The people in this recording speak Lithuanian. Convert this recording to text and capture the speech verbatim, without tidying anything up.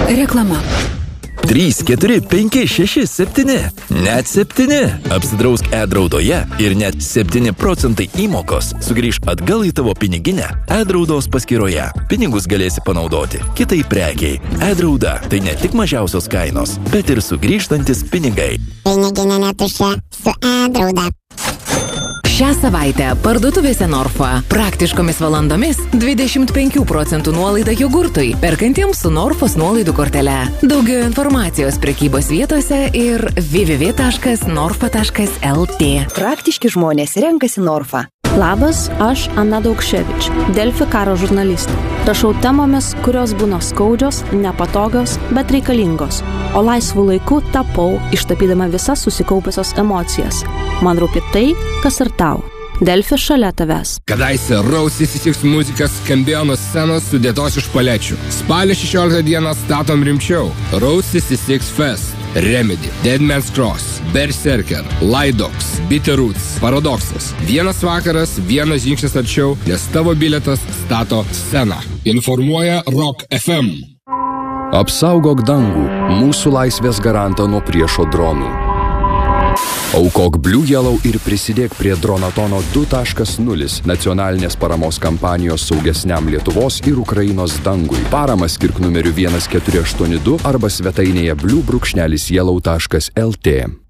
Reklama. trys, keturi, penki, šeši, septyni. Net septyni. Apsidrausk e-draudoje ir net septyni procentai įmokos sugrįž atgal į tavo piniginę e-draudos paskyroje. Pinigus galėsi panaudoti kitai prekiai. E-drauda tai ne tik mažiausios kainos, bet ir sugrįžtantis pinigai. Piniginė netuščia su e-drauda. Šią savaitę parduotuvėse Norfa praktiškomis valandomis dvidešimt penkių procentų nuolaida jogurtui, perkantiems su Norfos nuolaidų kortele. Daugiau informacijos prekybos vietose ir w w w taškas norfa taškas l t. Praktiški žmonės renkasi Norfa. Labas, aš Ana Daukševič, Delfi karo žurnalistė. Rašau temomis, kurios būna skaudžios, nepatogios, bet reikalingos. O laisvų laikų tapau, ištapydama visas susikaupusios emocijas. Man rūpi tai, kas ir tau. Delfi šalia tavęs. Kadaise Rose sixty-six muzika skambėjo nuo scenos sudėtos iš palečių. Spalio šešioliktą dieną statom rimčiau. Rose sixty-six Fest, Remedy, Dead Man's Cross, Berserker, Lidox, Bitter Roots, Paradoxas. Vienas vakaras, vienas žingsnis arčiau, nes tavo bilietas stato sceną. Informuoja Rock F M. Apsaugok dangų, mūsų laisvės garantą nuo priešo dronų. Aukok Blue Yellow ir prisidėk prie Dronatono du taškas nulis nacionalinės paramos kampanijos saugesniam Lietuvos ir Ukrainos dangui. Paramą skirk numeriu vienas keturi aštuoni du arba svetainėje blue brūkšnelis yellow taškas l t.